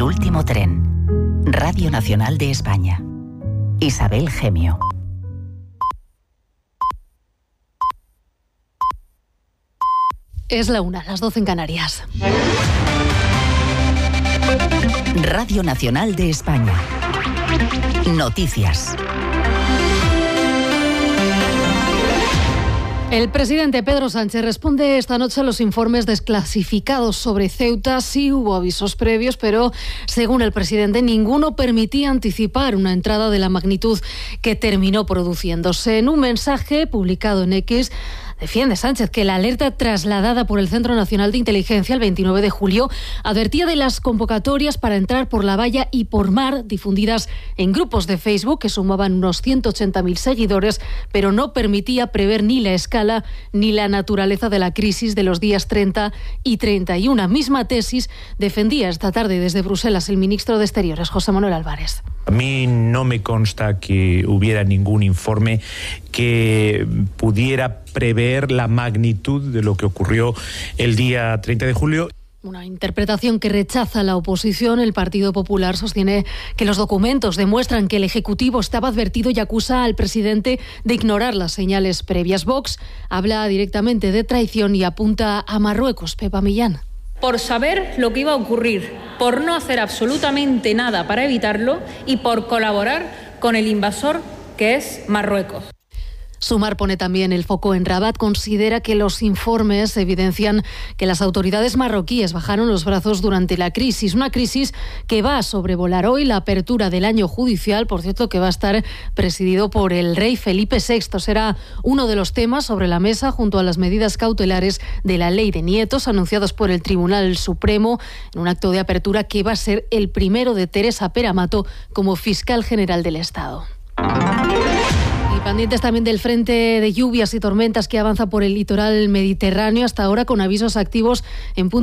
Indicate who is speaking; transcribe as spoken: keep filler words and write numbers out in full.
Speaker 1: último tren. Radio Nacional de España. Isabel Gemio.
Speaker 2: Es la una, las doce en Canarias.
Speaker 1: Radio Nacional de España. Noticias.
Speaker 2: El presidente Pedro Sánchez responde esta noche a los informes desclasificados sobre Ceuta. Sí hubo avisos previos, pero según el presidente, ninguno permitía anticipar una entrada de la magnitud que terminó produciéndose. En un mensaje publicado en X, defiende Sánchez que la alerta trasladada por el Centro Nacional de Inteligencia el veintinueve de julio advertía de las convocatorias para entrar por la valla y por mar difundidas en grupos de Facebook que sumaban unos ciento ochenta mil seguidores, pero no permitía prever ni la escala ni la naturaleza de la crisis de los días treinta y treinta y uno. Misma tesis defendía esta tarde desde Bruselas el ministro de Exteriores, José Manuel Álvarez.
Speaker 3: A mí no me consta que hubiera ningún informe que pudiera prever la magnitud de lo que ocurrió el día treinta de julio.
Speaker 2: Una interpretación que rechaza la oposición. El Partido Popular sostiene que los documentos demuestran que el Ejecutivo estaba advertido y acusa al presidente de ignorar las señales previas. Vox habla directamente de traición y apunta a Marruecos. Pepa Millán.
Speaker 4: Por saber lo que iba a ocurrir, por no hacer absolutamente nada para evitarlo y por colaborar con el invasor que es Marruecos.
Speaker 2: Sumar pone también el foco en Rabat. Considera que los informes evidencian que las autoridades marroquíes bajaron los brazos durante la crisis. Una crisis que va a sobrevolar hoy la apertura del año judicial, por cierto, que va a estar presidido por el rey Felipe sexto. Será uno de los temas sobre la mesa junto a las medidas cautelares de la ley de nietos anunciados por el Tribunal Supremo en un acto de apertura que va a ser el primero de Teresa Peramato como fiscal general del Estado. Pendientes también del frente de lluvias y tormentas que avanza por el litoral mediterráneo, hasta ahora con avisos activos en puntos